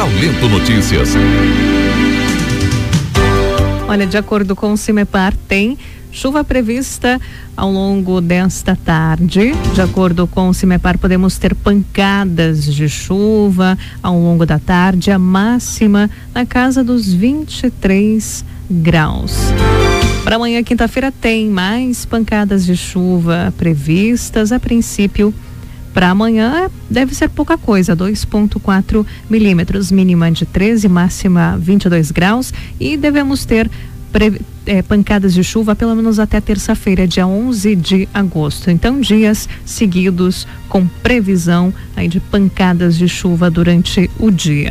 Talento Notícias. Olha, de acordo com o Cimepar, tem chuva prevista ao longo desta tarde. De acordo com o Cimepar, podemos ter pancadas de chuva ao longo da tarde, a máxima na casa dos 23 graus. Para amanhã, quinta-feira, tem mais pancadas de chuva previstas. A princípio, para amanhã deve ser pouca coisa, 2,4 milímetros, mínima de 13, máxima 22 graus, e devemos ter pancadas de chuva pelo menos até terça-feira, dia 11 de agosto. Então, dias seguidos com previsão aí de pancadas de chuva durante o dia.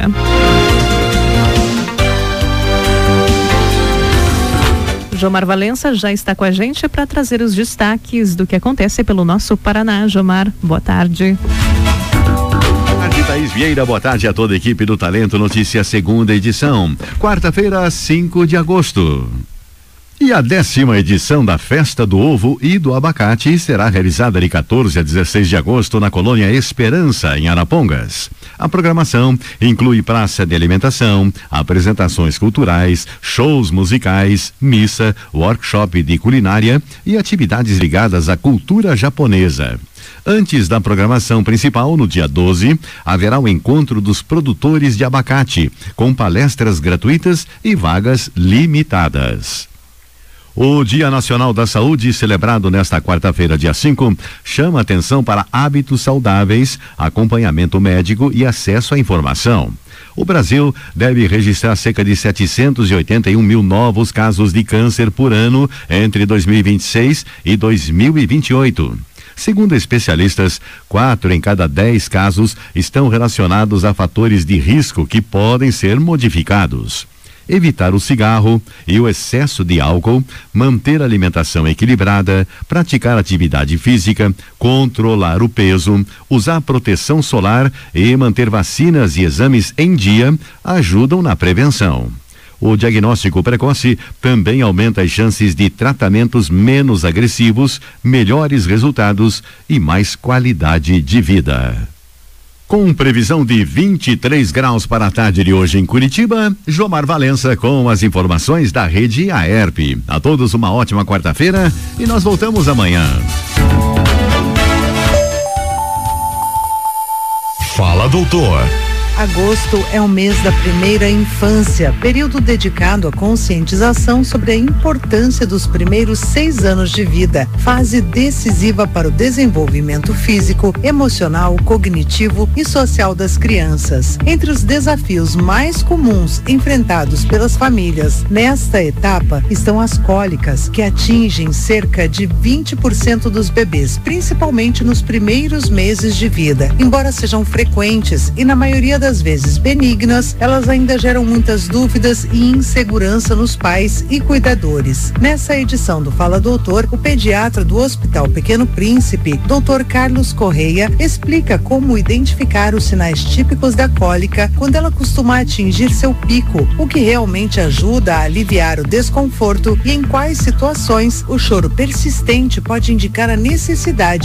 Jomar Valença já está com a gente para trazer os destaques do que acontece pelo nosso Paraná. Jomar, boa tarde. Boa tarde, Thaís Vieira. Boa tarde a toda a equipe do Talento Notícias, segunda edição. Quarta-feira, 5 de agosto. E a 10ª edição da Festa do Ovo e do Abacate será realizada de 14 a 16 de agosto na Colônia Esperança, em Arapongas. A programação inclui praça de alimentação, apresentações culturais, shows musicais, missa, workshop de culinária e atividades ligadas à cultura japonesa. Antes da programação principal, no dia 12, haverá o encontro dos produtores de abacate, com palestras gratuitas e vagas limitadas. O Dia Nacional da Saúde, celebrado nesta quarta-feira, dia 5, chama atenção para hábitos saudáveis, acompanhamento médico e acesso à informação. O Brasil deve registrar cerca de 781 mil novos casos de câncer por ano entre 2026 e 2028. Segundo especialistas, 4 em cada 10 casos estão relacionados a fatores de risco que podem ser modificados. Evitar o cigarro e o excesso de álcool, manter a alimentação equilibrada, praticar atividade física, controlar o peso, usar proteção solar e manter vacinas e exames em dia ajudam na prevenção. O diagnóstico precoce também aumenta as chances de tratamentos menos agressivos, melhores resultados e mais qualidade de vida. Com previsão de 23 graus para a tarde de hoje em Curitiba, Jomar Valença com as informações da rede AERP. A todos uma ótima quarta-feira e nós voltamos amanhã. Fala, doutor. Agosto é o mês da primeira infância, período dedicado à conscientização sobre a importância dos primeiros 6 anos de vida, fase decisiva para o desenvolvimento físico, emocional, cognitivo e social das crianças. Entre os desafios mais comuns enfrentados pelas famílias nesta etapa estão as cólicas, que atingem cerca de 20% dos bebês, principalmente nos primeiros meses de vida. Embora sejam frequentes e na maioria das vezes benignas, elas ainda geram muitas dúvidas e insegurança nos pais e cuidadores. Nessa edição do Fala Doutor, o pediatra do Hospital Pequeno Príncipe, Dr. Carlos Correia, explica como identificar os sinais típicos da cólica quando ela costuma atingir seu pico, o que realmente ajuda a aliviar o desconforto e em quais situações o choro persistente pode indicar a necessidade